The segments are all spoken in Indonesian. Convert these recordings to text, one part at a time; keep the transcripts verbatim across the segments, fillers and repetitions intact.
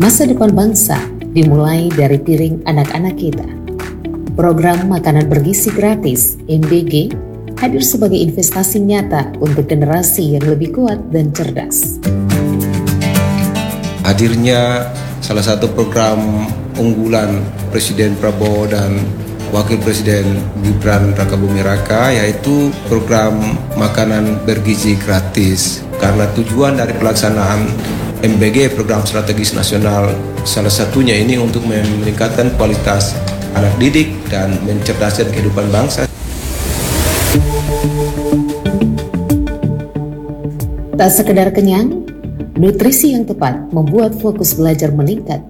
Masa depan bangsa dimulai dari piring anak-anak kita. Program makanan bergizi gratis M B G hadir sebagai investasi nyata untuk generasi yang lebih kuat dan cerdas. Hadirnya salah satu program unggulan Presiden Prabowo dan Wakil Presiden Gibran Rakabuming Raka, yaitu program makanan bergizi gratis. Karena tujuan dari pelaksanaan M B G, program strategis nasional, salah satunya ini untuk meningkatkan kualitas anak didik dan mencerdaskan kehidupan bangsa. Tak sekedar kenyang, nutrisi yang tepat membuat fokus belajar meningkat.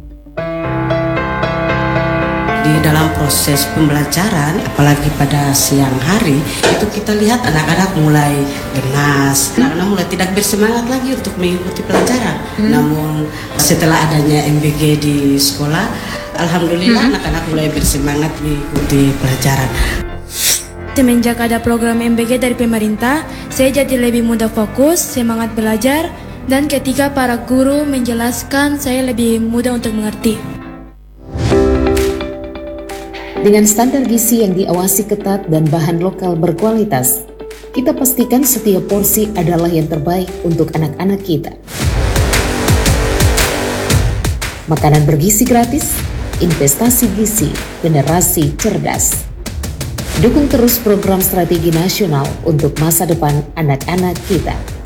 Di dalam proses pembelajaran, apalagi pada siang hari, itu kita lihat anak-anak mulai lemas, anak-anak mulai tidak bersemangat lagi untuk mengikuti pelajaran. Hmm. Namun setelah adanya M B G di sekolah, alhamdulillah hmm. anak-anak mulai bersemangat mengikuti pelajaran. Semenjak ada program M B G dari pemerintah, saya jadi lebih mudah fokus, semangat belajar, dan ketika para guru menjelaskan, saya lebih mudah untuk mengerti. Dengan standar gizi yang diawasi ketat dan bahan lokal berkualitas, kita pastikan setiap porsi adalah yang terbaik untuk anak-anak kita. Makanan bergizi gratis, investasi gizi, generasi cerdas. Dukung terus program strategi nasional untuk masa depan anak-anak kita.